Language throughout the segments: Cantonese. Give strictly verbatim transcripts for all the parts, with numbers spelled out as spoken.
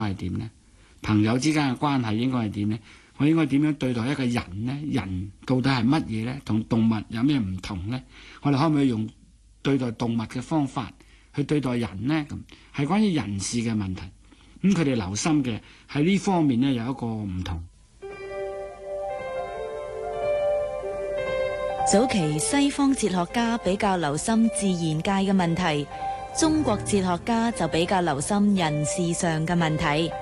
係點呢？朋友之間嘅關係應該係點呢？我應該點樣對待一個人呢？人到底係乜嘢呢？同動物有咩唔同呢？我哋可唔可以用對待動物嘅方法去對待人呢？咁係關於人事嘅問題。咁佢哋留心嘅喺呢方面呢，有一個唔同。 早期西方哲學家比較留心自然界嘅問題，中國哲學家就比較留心人事上嘅問題。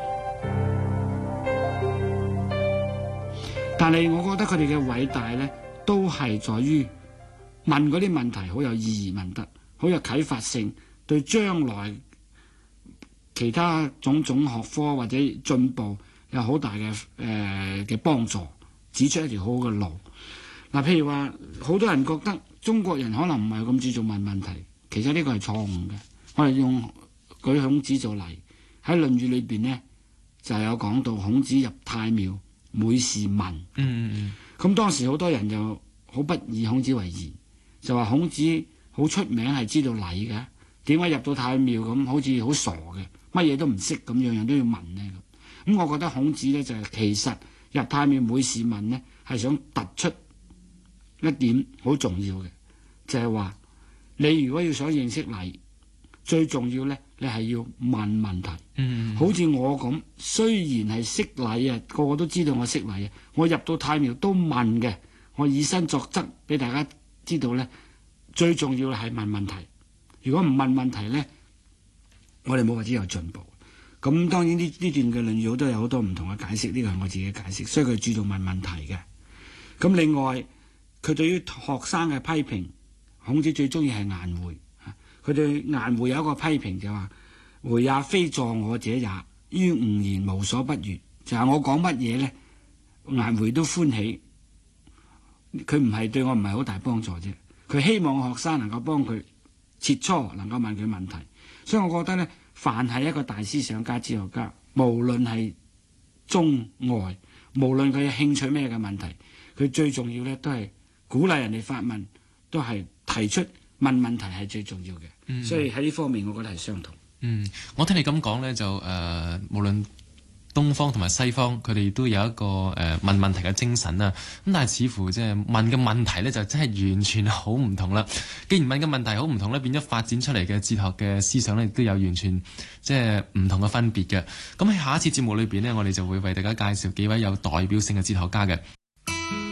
但係我覺得佢哋嘅偉大呢，都係在於問嗰啲問題好有意義，問得好有啟發性，對將來其他種種學科或者進步有好大嘅誒嘅幫助，指出一條好好嘅路。嗱、呃，譬如話，好多人覺得中國人可能唔係咁注重問問題，其實呢個係錯誤嘅。我哋用舉孔子做例，喺《論語》裏邊呢，就有講到孔子入太廟，每事問。嗯嗯嗯。咁當時好多人就好不以孔子為然，就話孔子好出名係知道禮嘅，點解入到太廟咁好似好傻嘅，乜嘢都唔識咁，樣樣都要問呢？咁。咁我覺得孔子呢，就係、是、其實入太廟每事問呢，係想突出一點好重要嘅，就係、是、話你如果要想認識禮，最重要呢，你係要問問題。嗯，好似我咁，雖然係識禮啊，個個都知道我識禮啊，我入到太廟都問嘅，我以身作則俾大家知道呢，最重要係問問題。如果唔問問題呢，我哋冇話只有進步。咁當然呢呢段嘅論語都有好多唔同嘅解釋，呢個係我自己嘅解釋，所以佢注重問問題嘅。咁另外，佢對於學生嘅批評，孔子最中意係顏回。佢對顏回有一個批評就話：回也非助我者也，於吾言無所不悅。就係、是、我講乜嘢呢，顏回都歡喜。佢唔係對我唔係好大幫助啫，佢希望學生能夠幫佢切磋，能夠問佢問題。所以我覺得呢，凡係一個大思想家、哲學家，無論係中外，無論佢有興趣咩嘅問題，佢最重要呢都係鼓勵人哋發問，都係提出問問題係最重要嘅。嗯、所以喺呢方面，我覺得係相同。 嗯，我聽你咁講呢，就誒、呃，無論東方同埋西方，佢哋都有一個誒、呃、問問題嘅精神啦。咁但係似乎即係問嘅問題呢，就真係完全好唔同啦。既然問嘅問題好唔同呢，變咗發展出嚟嘅哲學嘅思想呢，亦都有完全即係唔同嘅分別嘅。咁喺下一次節目裏邊呢，我哋就會為大家介紹幾位有代表性嘅哲學家嘅。